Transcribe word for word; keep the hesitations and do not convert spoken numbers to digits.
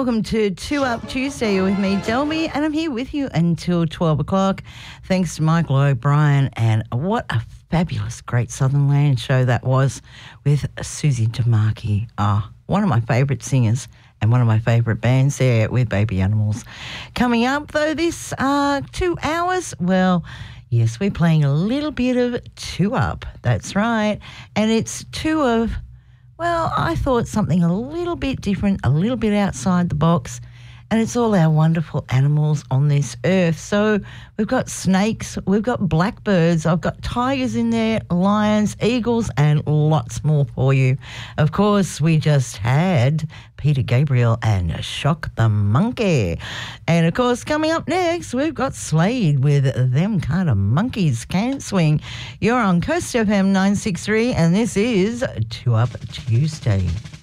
welcome to Two Up Tuesday. You're with me, Delby, and I'm here with you until twelve o'clock. Thanks to Michael O'Brien, and what a fabulous Great Southern Land show that was with Susie DeMarchi. Ah, oh, one of my favourite singers and one of my favourite bands there with Baby Animals. Coming up, though, this uh, two hours, well, yes, we're playing a little bit of Two Up. That's right. And it's two of... Well, I thought something a little bit different, a little bit outside the box, and it's all our wonderful animals on this earth. So we've got snakes, we've got blackbirds, I've got tigers in there, lions, eagles, and lots more for you. Of course, we just had Peter Gabriel and Shock the Monkey. And, of course, coming up next, we've got Slade with Them Kind of Monkeys Can't Swing. You're on Coast F M nine six three, and this is Two Up Tuesday.